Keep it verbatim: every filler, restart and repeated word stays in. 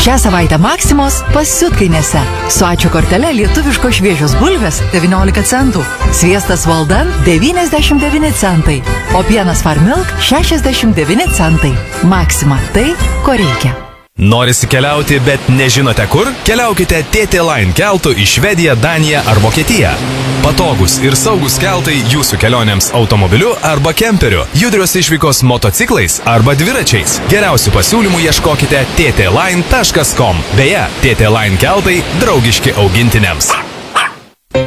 Šią savaitę Maksimos pasiutkainėse. Su ačiū kortele lietuviško šviežios bulvės devyniolika centų. Sviestas Valdan devyniasdešimt devyni centai. O pienas Farmilk šešiasdešimt devyni centai. Maksima – tai, ko reikia. Norisi keliauti, bet nežinote kur? Keliaukite T T Line keltu į Švediją, Daniją ar Vokietiją. Patogus ir saugus keltai jūsų kelionėms automobiliu arba kemperiu, judrios išvykos motociklais arba dviračiais. Geriausių pasiūlymų ieškokite t t line taškas com. Beje, T T Line keltai draugiški augintiniams.